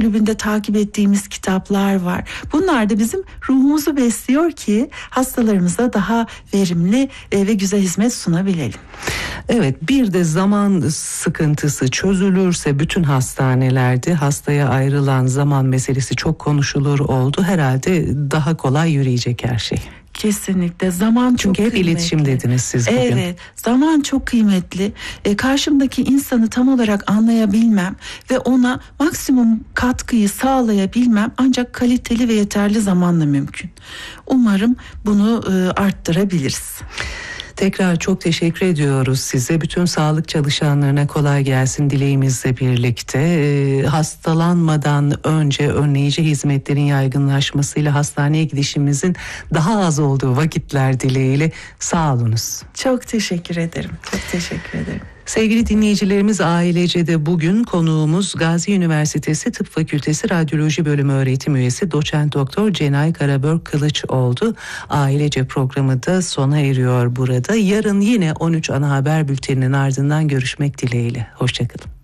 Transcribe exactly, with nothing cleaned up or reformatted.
kulübünde takip ettiğimiz kitaplar var. Bunlar da bizim ruhumuzu besliyor ki hastalarımıza daha verimli ve güzel hizmet sunabilelim. Evet, bir de zaman sıkıntısı çözülürse bütün hastanelerde hastaya ayrılan zaman meselesi çok konuşulur oldu. Herhalde daha kolay yürüyecek her şey. Kesinlikle zaman çok Çünkü hep kıymetli. iletişim dediniz siz bugün. Evet, zaman çok kıymetli. E, karşımdaki insanı tam olarak anlayabilmem ve ona maksimum katkıyı sağlayabilmem ancak kaliteli ve yeterli zamanla mümkün. Umarım bunu e, arttırabiliriz. Tekrar çok teşekkür ediyoruz size. Bütün sağlık çalışanlarına kolay gelsin dileğimizle birlikte. Ee, hastalanmadan önce önleyici hizmetlerin yaygınlaşmasıyla hastaneye gidişimizin daha az olduğu vakitler dileğiyle sağ olunuz. Çok teşekkür ederim. Çok teşekkür ederim. Sevgili dinleyicilerimiz, Ailece'de bugün konuğumuz Gazi Üniversitesi Tıp Fakültesi Radyoloji Bölümü öğretim üyesi Doçent Doktor Cenay Karabörk Kılıç oldu. Ailece programı da sona eriyor burada. Yarın yine on üç ana haber bülteninin ardından görüşmek dileğiyle. Hoşçakalın.